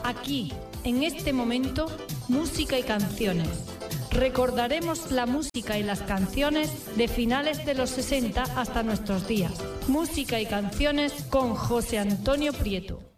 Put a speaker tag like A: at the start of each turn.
A: Aquí, en este momento, música y canciones. Recordaremos la música y las canciones de finales de los 60 hasta nuestros días. Música y canciones con José Antonio Prieto.